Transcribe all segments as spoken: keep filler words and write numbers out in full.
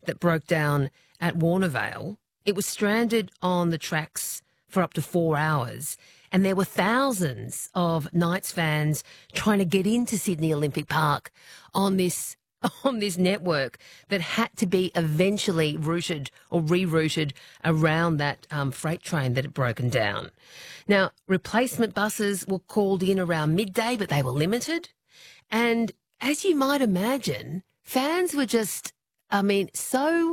that broke down at Warnervale. It was stranded on the tracks for up to four hours, and there were thousands of Knights fans trying to get into Sydney Olympic Park on this on this network that had to be eventually routed or rerouted around that um, freight train that had broken down. Now, replacement buses were called in around midday, but they were limited. And as you might imagine, fans were just, I mean, so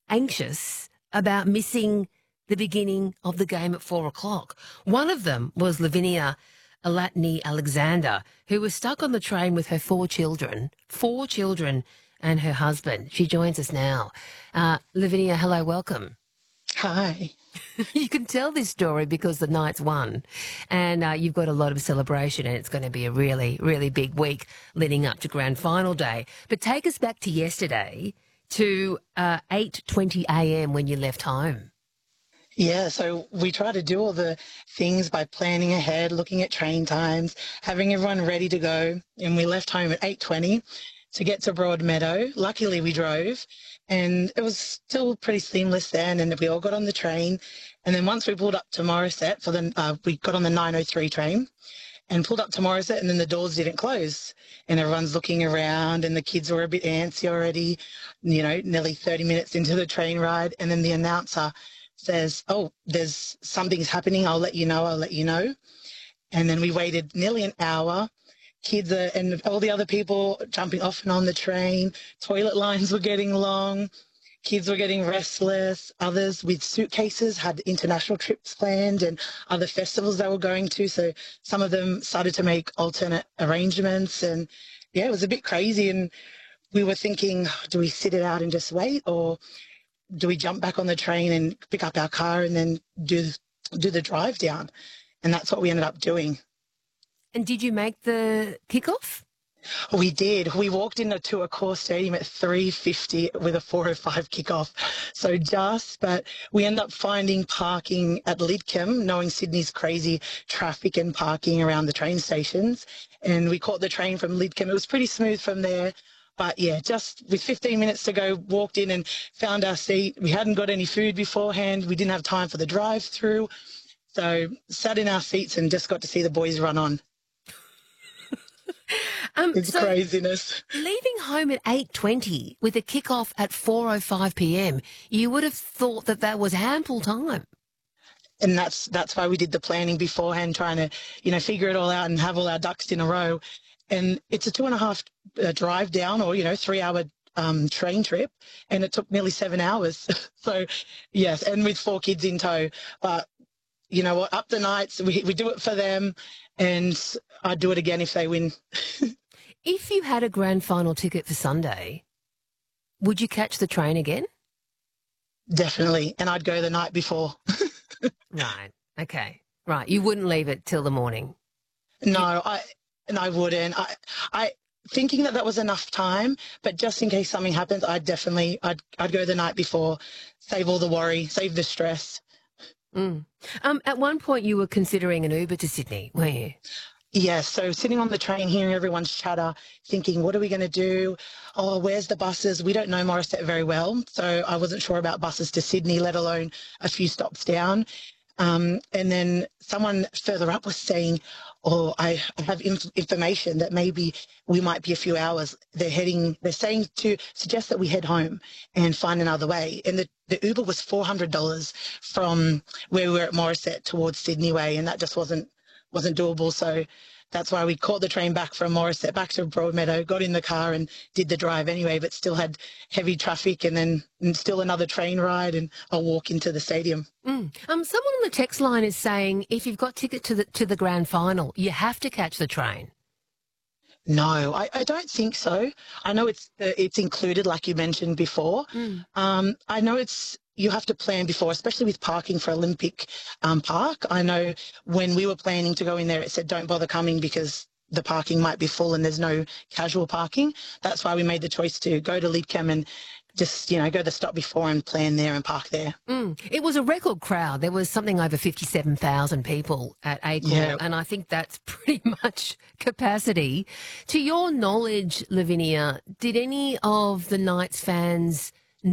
anxious about missing the beginning of the game at four o'clock. One of them was Lavinia Alatni Alexander, who was stuck on the train with her four children, four children and her husband. She joins us now. Uh, Lavinia, hello, welcome. Hi. You can tell this story because the Knights won, and uh, you've got a lot of celebration, and it's going to be a really, really big week leading up to grand final day. But take us back to yesterday, to uh, eight twenty a m when you left home. Yeah, so we try to do all the things by planning ahead, looking at train times, having everyone ready to go. And we left home at eight twenty to get to Broadmeadow. Luckily, we drove, and it was still pretty seamless then, and we all got on the train. And then once we pulled up to Morisset, for the, uh, we got on the nine oh three train and pulled up to Morisset, and then the doors didn't close. And everyone's looking around, and the kids were a bit antsy already, you know, nearly thirty minutes into the train ride. And then the announcer says, oh, there's something's happening. I'll let you know. I'll let you know. And then we waited nearly an hour. Kids are, and all the other people jumping off and on the train. Toilet lines were getting long. Kids were getting restless. Others with suitcases had international trips planned and other festivals they were going to. So some of them started to make alternate arrangements. And yeah, it was a bit crazy. And we were thinking, do we sit it out and just wait, or do we jump back on the train and pick up our car and then do do the drive down? And that's what we ended up doing. And did you make the kickoff? We did. We walked into Accor Stadium at three fifty with a four oh five kickoff. So just, but we ended up finding parking at Lidcombe, knowing Sydney's crazy traffic and parking around the train stations. And we caught the train from Lidcombe. It was pretty smooth from there. But yeah, just with fifteen minutes to go, walked in and found our seat. We hadn't got any food beforehand. We didn't have time for the drive-through. So sat in our seats and just got to see the boys run on. um, it's so craziness. Leaving home at eight twenty with a kickoff at four oh five p m, you would have thought that that was ample time. And that's that's why we did the planning beforehand, trying to, you know, figure it all out and have all our ducks in a row. And it's a two and a half uh, drive down, or, you know, three hour um, train trip. And it took nearly seven hours. So, yes, and with four kids in tow. But, you know what, up the Knights, we, we do it for them. And I'd do it again if they win. If you had a grand final ticket for Sunday, would you catch the train again? Definitely. And I'd go the night before. Right. Okay. Right. You wouldn't leave it till the morning. No, I... And I wouldn't. I, I thinking that that was enough time, but just in case something happens, I'd definitely, I'd, I'd go the night before, save all the worry, save the stress. Mm. Um, at one point, you were considering an Uber to Sydney, weren't you? Yes. So sitting on the train, hearing everyone's chatter, thinking, what are we going to do? Oh, where's the buses? We don't know Morisset very well, so I wasn't sure about buses to Sydney, let alone a few stops down. Um, and then someone further up was saying, oh, I have inf- information that maybe we might be a few hours. They're heading, they're saying to suggest that we head home and find another way. And the, the Uber was four hundred dollars from where we were at Morisset towards Sydney Way, and that just wasn't wasn't doable. So that's why we caught the train back from Morisset back to Broadmeadow, got in the car and did the drive anyway, but still had heavy traffic, and then and still another train ride and a walk into the stadium. Mm. Um, someone on the text line is saying if you've got ticket to the to the grand final, you have to catch the train. No, I, I don't think so. I know it's uh, it's included, like you mentioned before. Mm. Um, I know it's you have to plan before, especially with parking for Olympic um, Park. I know when we were planning to go in there, it said don't bother coming because the parking might be full and there's no casual parking. That's why we made the choice to go to Lidcombe and just, you know, go the stop before and plan there and park there. Mm. It was a record crowd. There was something over fifty-seven thousand people at Accor, yeah. And I think that's pretty much capacity. To your knowledge, Lavinia, did any of the Knights fans